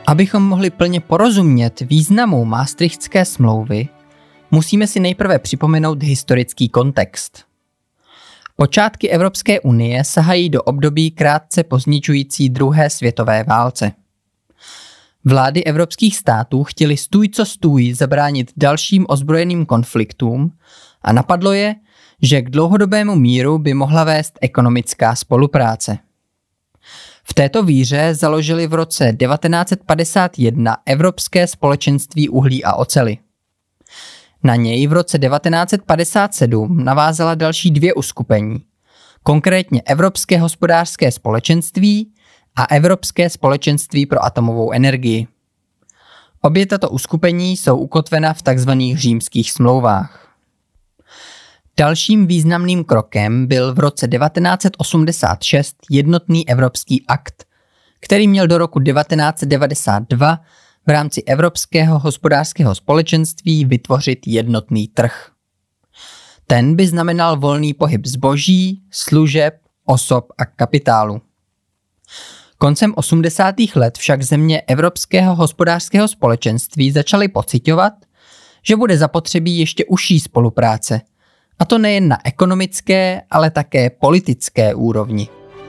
Abychom mohli plně porozumět významu Maastrichtské smlouvy, musíme si nejprve připomenout historický kontext. Počátky Evropské unie sahají do období krátce po zničující druhé světové válce. Vlády evropských států chtěly stůj co stůj zabránit dalším ozbrojeným konfliktům a napadlo je, že k dlouhodobému míru by mohla vést ekonomická spolupráce. V této víře založili v roce 1951 Evropské společenství uhlí a oceli. Na něj v roce 1957 navázala další dvě uskupení, konkrétně Evropské hospodářské společenství a Evropské společenství pro atomovou energii. Obě tato uskupení jsou ukotvena v tzv. Římských smlouvách. Dalším významným krokem byl v roce 1986 Jednotný evropský akt, který měl do roku 1992 v rámci Evropského hospodářského společenství vytvořit jednotný trh. Ten by znamenal volný pohyb zboží, služeb, osob a kapitálu. Koncem 80. let však země Evropského hospodářského společenství začaly pociťovat, že bude zapotřebí ještě užší spolupráce, a to nejen na ekonomické, ale také politické úrovni.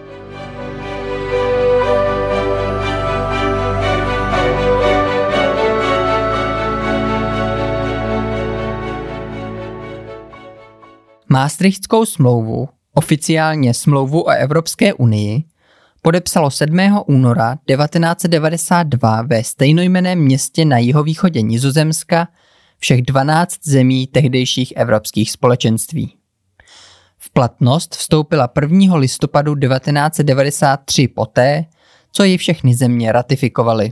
Maastrichtskou smlouvu, oficiálně smlouvu o Evropské unii, podepsalo 7. února 1992 ve stejnojmenném městě na jihovýchodě Nizozemska všech 12 zemí tehdejších evropských společenství. V platnost vstoupila 1. listopadu 1993 poté, co ji všechny země ratifikovaly.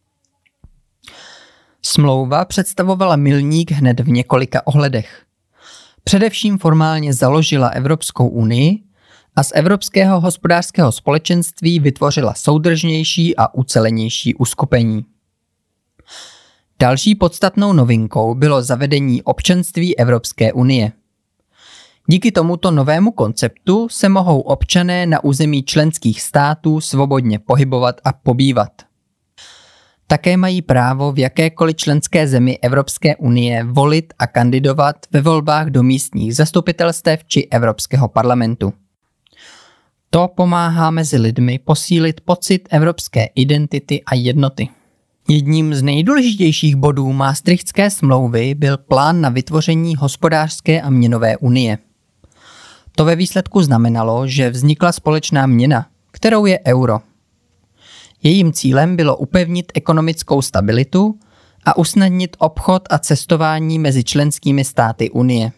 Smlouva představovala milník hned v několika ohledech. Především formálně založila Evropskou unii a z Evropského hospodářského společenství vytvořila soudržnější a ucelenější uskupení. Další podstatnou novinkou bylo zavedení občanství Evropské unie. Díky tomuto novému konceptu se mohou občané na území členských států svobodně pohybovat a pobývat. Také mají právo v jakékoliv členské zemi Evropské unie volit a kandidovat ve volbách do místních zastupitelstev či Evropského parlamentu. To pomáhá mezi lidmi posílit pocit evropské identity a jednoty. Jedním z nejdůležitějších bodů Maastrichtské smlouvy byl plán na vytvoření hospodářské a měnové unie. To ve výsledku znamenalo, že vznikla společná měna, kterou je euro. Jejím cílem bylo upevnit ekonomickou stabilitu a usnadnit obchod a cestování mezi členskými státy unie.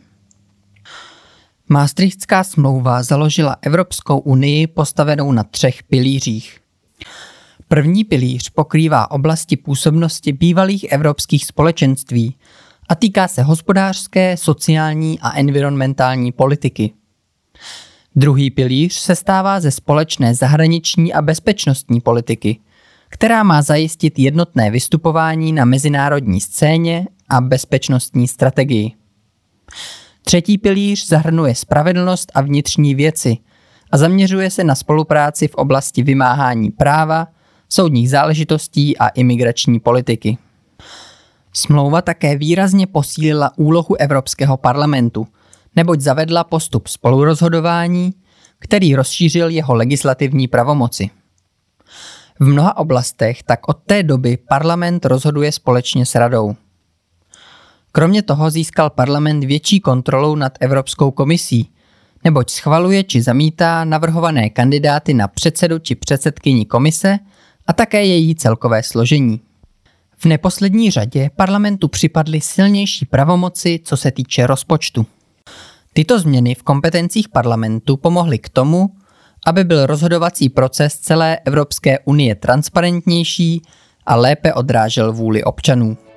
Maastrichtská smlouva založila Evropskou unii postavenou na 3 pilířích. První pilíř pokrývá oblasti působnosti bývalých evropských společenství a týká se hospodářské, sociální a environmentální politiky. Druhý pilíř sestává ze společné zahraniční a bezpečnostní politiky, která má zajistit jednotné vystupování na mezinárodní scéně a bezpečnostní strategii. Třetí pilíř zahrnuje spravedlnost a vnitřní věci a zaměřuje se na spolupráci v oblasti vymáhání práva, soudních záležitostí a imigrační politiky. Smlouva také výrazně posílila úlohu Evropského parlamentu, neboť zavedla postup spolurozhodování, který rozšířil jeho legislativní pravomoci. V mnoha oblastech tak od té doby parlament rozhoduje společně s radou. Kromě toho získal parlament větší kontrolu nad Evropskou komisí, neboť schvaluje či zamítá navrhované kandidáty na předsedu či předsedkyni komise a také její celkové složení. V neposlední řadě parlamentu připadly silnější pravomoci, co se týče rozpočtu. Tyto změny v kompetencích parlamentu pomohly k tomu, aby byl rozhodovací proces celé Evropské unie transparentnější a lépe odrážel vůli občanů.